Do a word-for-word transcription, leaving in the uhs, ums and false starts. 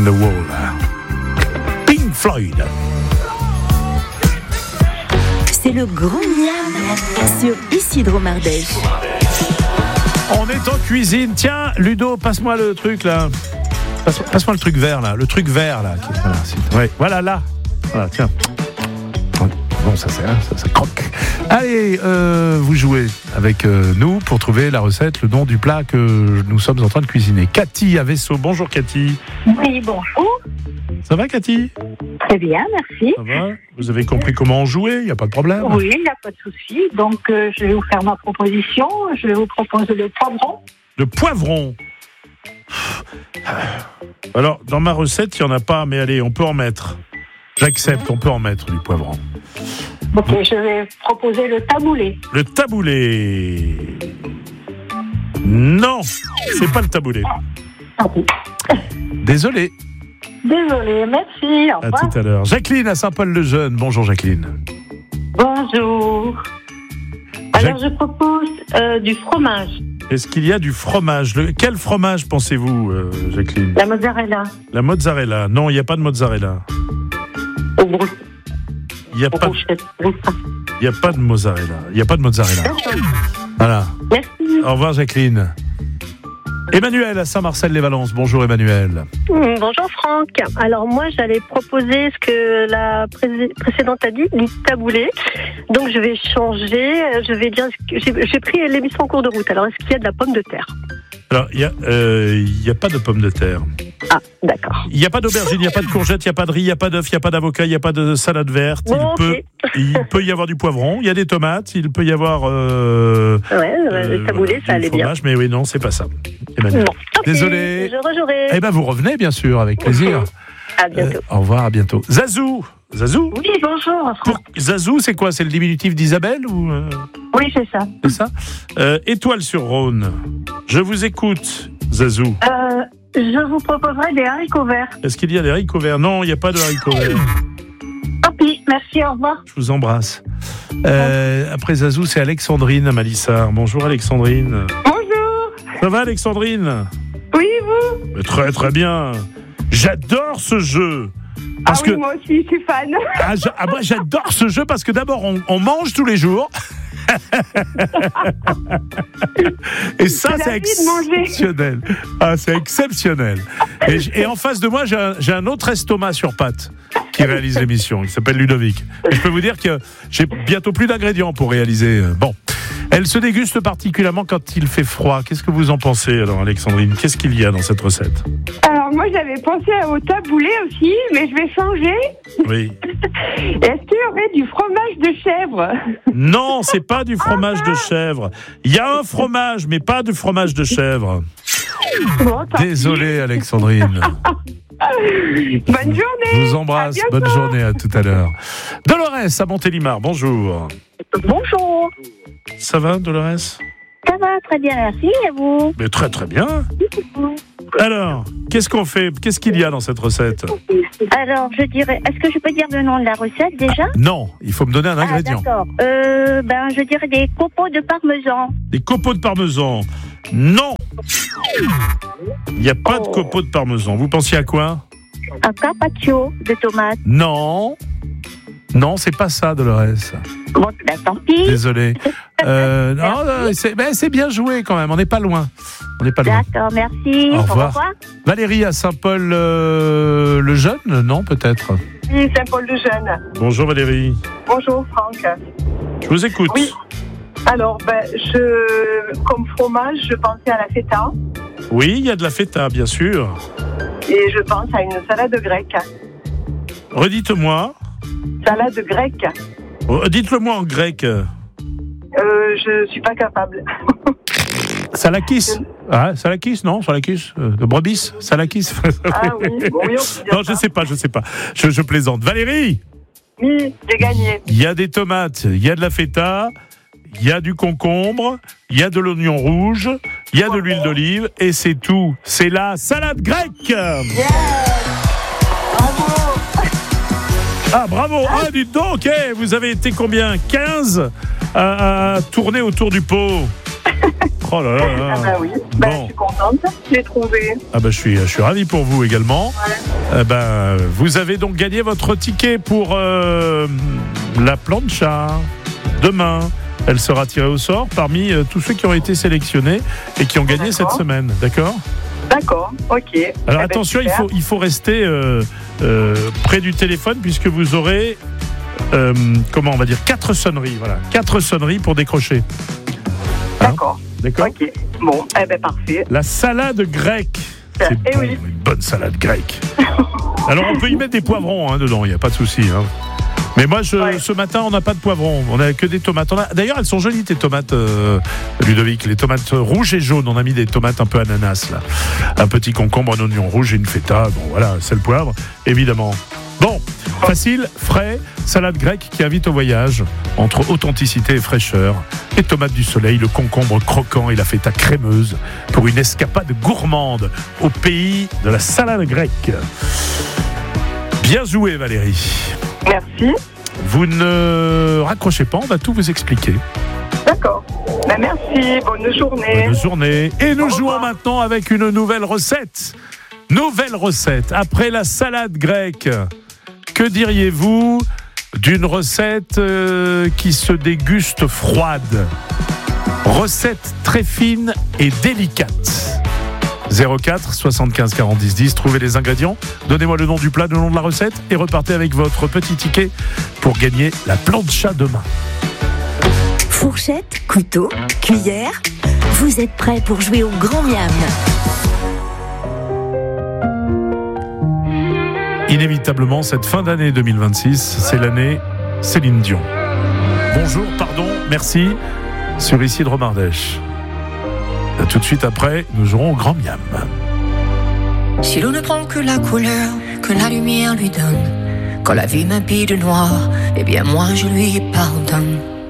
in the Wall. Pink Floyd. C'est le grand miam sur Isidro Mardèche. On est en cuisine. Tiens, Ludo, passe-moi le truc là. Passe, passe-moi le truc vert là. Le truc vert là. Voilà, c'est, ouais, voilà là. Voilà, tiens. Bon, ça c'est, ça, ça croque. Allez, euh, vous jouez avec euh, nous pour trouver la recette, le nom du plat que nous sommes en train de cuisiner. Cathy à Vaisseau. Bonjour Cathy. Oui, bonjour. Ça va Cathy ? Très bien, merci. Ça va ? Vous avez compris comment on jouait ? Il n'y a pas de problème ? Oui, il n'y a pas de souci. Donc, euh, je vais vous faire ma proposition. Je vais vous proposer le poivron. Le poivron. Alors, dans ma recette, il n'y en a pas, mais allez, on peut en mettre. J'accepte, on peut en mettre du poivron. Ok, je vais proposer le taboulé. Le taboulé. Non, c'est pas le taboulé. Ah oui. Désolé. Désolée, merci. Au À revoir. tout à l'heure. Jacqueline à Saint-Paul-le-Jeune. Bonjour Jacqueline. Bonjour. Alors, je propose euh, du fromage. Est-ce qu'il y a du fromage ? Le... Quel fromage pensez-vous, euh, Jacqueline ? La mozzarella. La mozzarella. Non, il n'y a pas de mozzarella. Au brut. Il n'y a, pas... Brochette. il y a pas de mozzarella. Il n'y a pas de mozzarella. Voilà. Merci. Au revoir Jacqueline. Emmanuel à Saint-Marcel-les-Valences. Bonjour Emmanuel. Mmh, bonjour Franck. Alors moi j'allais proposer ce que la pré- précédente a dit, du taboulé. Donc je vais changer, je vais dire, j'ai, j'ai pris l'émission en cours de route. Alors est-ce qu'il y a de la pomme de terre ? Alors, il n'y a, euh, y a pas de pommes de terre. Ah, d'accord. Il n'y a pas d'aubergine, il n'y a pas de courgettes, il n'y a pas de riz, il n'y a pas d'œuf, il n'y a pas d'avocat, il n'y a pas de salade verte. Bon, il, peut, okay. il peut y avoir du poivron, il y a des tomates, il peut y avoir... Euh, ouais, euh, le taboulé, voilà, ça allait fromage, bien. Mais oui, non, c'est pas ça. Emmanuel. Bon, okay, désolé. Je rejouerai. Eh bien, vous revenez, bien sûr, avec plaisir. À bientôt. Euh, au revoir, à bientôt. Zazou Zazou Oui, bonjour. Pour, Zazou, c'est quoi ? C'est le diminutif d'Isabelle ou euh, Oui, c'est ça. c'est ça euh, Étoile sur Rhône. Je vous écoute, Zazou. Euh, je vous proposerai des haricots verts. Est-ce qu'il y a des haricots verts ? Non, il n'y a pas de haricots verts. Tant pis, merci, au revoir. Je vous embrasse. Euh, après Zazou, c'est Alexandrine à Malissard. Bonjour Alexandrine. Bonjour. Ça va Alexandrine ? Oui, vous ? Mais Très très bien. J'adore ce jeu. Parce ah oui, que moi aussi, je suis fan. ah, j'a- ah, moi j'adore ce jeu parce que d'abord on, on mange tous les jours. Et ça C'est c'est la vie de manger. exceptionnel. Ah, c'est exceptionnel. Et, j- et en face de moi j'ai un, j'ai un autre estomac sur pattes qui réalise l'émission. Il s'appelle Ludovic. Et je peux vous dire que j'ai bientôt plus d'ingrédients pour réaliser. euh, Bon. Elle se déguste particulièrement quand il fait froid. Qu'est-ce que vous en pensez alors, Alexandrine ? Qu'est-ce qu'il y a dans cette recette ? Alors moi j'avais pensé au taboulé aussi, mais je vais changer. Oui. Est-ce qu'il y aurait du fromage de chèvre ? Non, c'est pas du fromage de chèvre. Il y a un fromage, mais pas du fromage de chèvre. Bon, tant Désolé, Alexandrine. pis. Bonne journée. Je vous embrasse. À bientôt. Bonne journée, à tout à l'heure. Dolores à Montélimar, bonjour. Bonjour. Ça va, Dolores ? Ça va très bien, merci. Et vous ? Mais très très bien. Alors, qu'est-ce qu'on fait ? Qu'est-ce qu'il y a dans cette recette ? Alors je dirais, est-ce que je peux dire le nom de la recette déjà ? Non, il faut me donner un ingrédient. Ah, d'accord. Euh, ben je dirais des copeaux de parmesan. Des copeaux de parmesan. Non. Il n'y a pas de Oh. copeaux de parmesan. Vous pensiez à quoi ? Un carpaccio de tomates. Non. Non, c'est pas ça, Dolores. Bon, ben tant pis. Désolé. Euh, non, non, c'est, ben, c'est bien joué quand même. On n'est pas loin. On n'est pas loin. D'accord, merci. Au revoir. Valérie à Saint-Paul euh, le Jeune, non, peut-être. Oui, Saint-Paul-de-Jeune. Bonjour Valérie. Bonjour Franck. Je vous écoute. Oui. Alors, ben, je, comme fromage, je pensais à la feta Oui, il y a de la feta, bien sûr. et je pense à une salade grecque. Redites-moi. Salade grecque. Oh, dites-le-moi en grec. Euh, je suis pas capable. Salakis. Ah, salakis, non Salakis euh, de brebis Salakis. Ah oui, bon, oui, on peut dire Non, je ça. sais pas, je sais pas. Je, je plaisante. Valérie, Oui, j'ai gagné. il y a des tomates, il y a de la feta, il y a du concombre, il y a de l'oignon rouge, il y a de l'huile d'olive, et c'est tout. C'est la salade grecque. Ah, bravo. Ah, dites donc, eh, vous avez été combien ? quinze à, à tourner autour du pot. Oh là là là. Ah bah oui, bah, Bon. je suis contente, je l'ai trouvé. Ah bah je suis, je suis ravi pour vous également. Ouais. Eh ben, vous avez donc gagné votre ticket pour euh, la plancha demain. Elle sera tirée au sort parmi euh, tous ceux qui ont été sélectionnés et qui ont gagné D'accord. cette semaine. D'accord ? D'accord, ok. Alors Eh ben, attention, il super. faut, il faut rester euh, euh, près du téléphone puisque vous aurez, euh, comment on va dire, quatre sonneries. Voilà, quatre sonneries pour décrocher. Hein ? D'accord, D'accord ? ok. Bon, eh ben parfait. La salade grecque. C'est Eh bon, oui. une bonne salade grecque. Alors on peut y mettre des poivrons hein, dedans, il n'y a pas de souci. Hein. Mais moi, je, Ouais. ce matin, on n'a pas de poivrons, on n'a que des tomates. On a- D'ailleurs, elles sont jolies tes tomates, euh, Ludovic. Les tomates rouges et jaunes. On a mis des tomates un peu ananas là, un petit concombre, un oignon rouge et une feta. Bon, voilà, c'est le poivre, évidemment. Bon, facile, frais, salade grecque qui invite au voyage entre authenticité et fraîcheur. Les tomates du soleil, le concombre croquant et la feta crémeuse pour une escapade gourmande au pays de la salade grecque. Bien joué, Valérie. Merci. Vous ne raccrochez pas, on va tout vous expliquer. D'accord. Ben, merci, bonne journée. Bonne journée. Et nous Au jouons revoir. maintenant avec une nouvelle recette. Nouvelle recette. Après la salade grecque, que diriez-vous d'une recette euh, qui se déguste froide ? Recette très fine et délicate. zéro quatre soixante-quinze quarante dix dix, trouvez les ingrédients, donnez-moi le nom du plat, le nom de la recette et repartez avec votre petit ticket pour gagner la plancha demain. Fourchette, couteau, cuillère, vous êtes prêts pour jouer au grand miam. Inévitablement, cette fin d'année deux mille vingt-six, c'est l'année Céline Dion. Bonjour, pardon, merci, sur Isidre Mardèche. À tout de suite après, nous jouerons au grand miam. Si l'on ne prend que la couleur que la lumière lui donne, quand la vie m'habille de noir, eh bien moi je lui pardonne.